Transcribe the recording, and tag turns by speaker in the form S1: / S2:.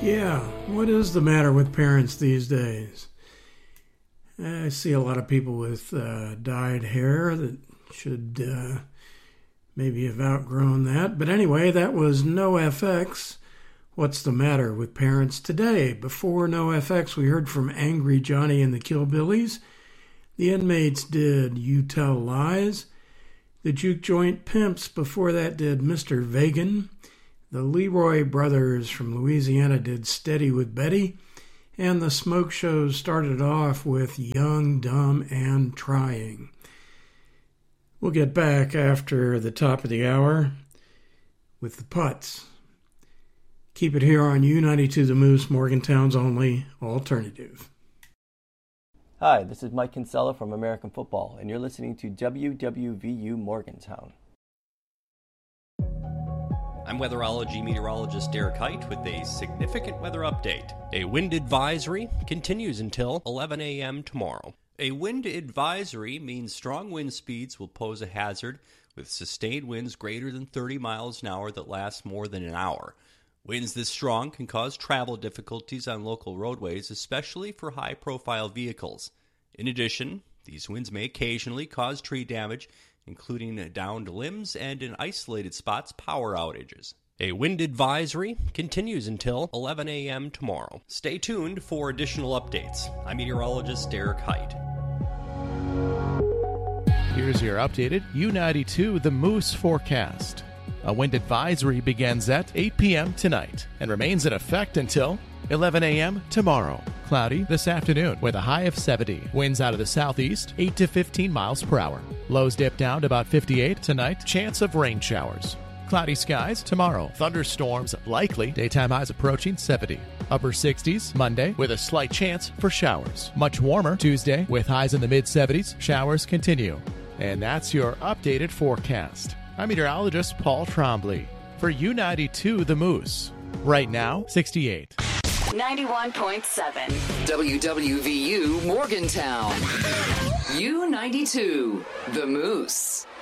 S1: Yeah, what is the matter with parents these days? I see a lot of people with dyed hair that should maybe have outgrown that. But anyway, that was NoFX. What's the matter with parents today? Before NoFX, we heard from Angry Johnny and the Killbillies. The Inmates did You Tell Lies. The Juke Joint Pimps before that did Mr. Vagan. The Leroy Brothers from Louisiana did Steady with Betty, and the Smoke Shows started off with Young, Dumb, and Trying. We'll get back after the top of the hour with the Putts. Keep it here on U92 The Moose, Morgantown's only alternative.
S2: Hi, this is Mike Kinsella from American Football, and you're listening to WWVU Morgantown.
S3: I'm weatherology meteorologist Derek Height with a significant weather update. A wind advisory continues until 11 a.m. tomorrow. A wind advisory means strong wind speeds will pose a hazard with sustained winds greater than 30 miles an hour that last more than an hour. Winds this strong can cause travel difficulties on local roadways, especially for high-profile vehicles. In addition, these winds may occasionally cause tree damage, including downed limbs and, in isolated spots, power outages. A wind advisory continues until 11 a.m. tomorrow. Stay tuned for additional updates. I'm meteorologist Derek Height.
S4: Here's your updated U92 The Moose forecast. A wind advisory begins at 8 p.m. tonight and remains in effect until 11 a.m. tomorrow. Cloudy this afternoon with a high of 70. Winds out of the southeast, 8 to 15 miles per hour. Lows dip down to about 58 tonight. Chance of rain showers. Cloudy skies tomorrow. Thunderstorms likely. Daytime highs approaching 70. Upper 60s Monday with a slight chance for showers. Much warmer Tuesday with highs in the mid-70s. Showers continue. And that's your updated forecast. I'm meteorologist Paul Trombley for U92 The Moose. Right now, 68.
S5: 91.7 WWVU Morgantown. U92 The Moose.